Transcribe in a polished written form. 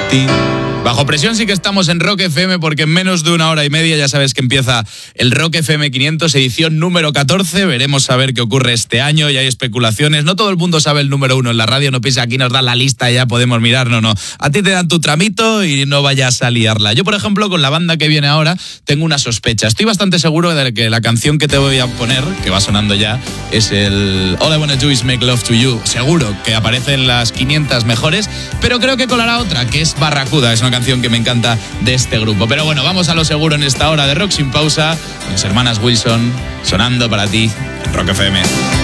Bajo presión sí que estamos en Rock FM porque en menos de 1 hora y media ya sabes que empieza el Rock FM 500, edición número 14. Veremos a ver qué ocurre este año y hay especulaciones. No todo el mundo sabe el número 1 en la radio, no piensa aquí nos dan la lista y ya podemos mirar, no. A ti te dan tu tramito y no vayas a liarla. Yo, por ejemplo, con la banda que viene ahora, tengo una sospecha. Estoy bastante seguro de que la canción que te voy a poner, que va sonando ya, es el All I Wanna Do Is Make Love to You. Seguro que aparece en las 500 mejores, pero creo que colará otra, que es Barracuda. Es una canción que me encanta de este grupo. Pero bueno, vamos a lo seguro en esta hora de Rock Sin Pausa, con las hermanas Wilson sonando para ti en Rock FM.